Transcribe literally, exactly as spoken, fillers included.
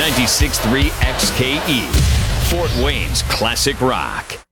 ninety-six point three X K E, Fort Wayne's classic rock.